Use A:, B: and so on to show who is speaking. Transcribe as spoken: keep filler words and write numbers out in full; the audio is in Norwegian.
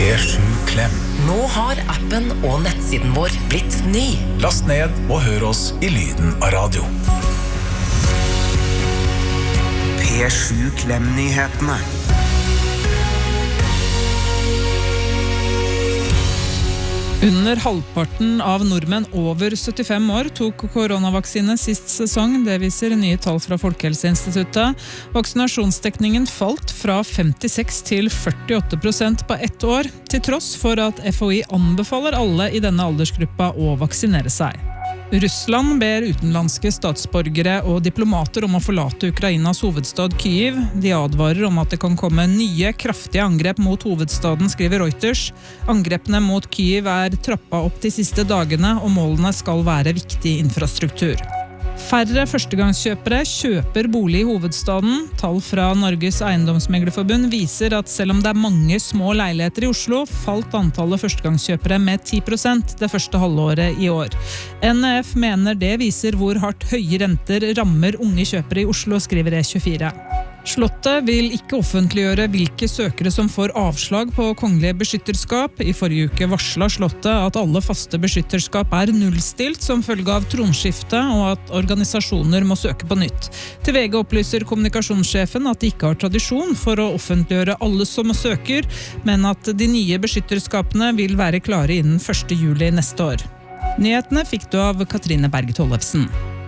A: P sju Klem.
B: Nå har appen og nettsiden vår blitt ny.
A: Last ned og hør oss i lyden av radio.
C: P sju Klem-nyhetene.
D: Under halvparten av nordmenn over syttifem år tok koronavaksine sist sesong. Det viser nye tall fra Folkehelseinstituttet. Vaksinasjonsdekningen falt fra femtiseks til førtiåtte prosent på ett år, til tross for at F H I anbefaler alle i denne aldersgruppa å vaksinere seg. Russland ber utenlandske statsborgere og diplomater om å forlate Ukrainas hovedstad Kyiv. De advarer om at det kan komme nye, kraftige angrep mot hovedstaden, skriver Reuters. Angrepene mot Kyiv er trappa opp de siste dagene, og målene skal være viktig infrastruktur. Færre førstegangskjøpere kjøper bolig i hovedstaden. Tall fra Norges Eiendomsmeglerforbund viser at selv om det er mange små leiligheter i Oslo, falt antallet førstegangskjøpere med ti prosent det første halvåret i år. N F mener det viser hvor hardt høye renter rammer unge kjøpere i Oslo, skriver E tjuefire. Slottet vil ikke offentliggjøre hvilke søkere som får avslag på kongelig beskytterskap. I forrige uke varslet Slottet at alle faste beskytterskap er nullstilt som følge av tronskifte, og at organisasjoner må søke på nytt. Til V G opplyser kommunikasjonssjefen at de ikke har tradisjon for å offentliggjøre alle som søker, men at de nye beskytterskapene vil være klare innen første juli neste år. Nyhetene fikk du av Katrine Berge Tollefsen.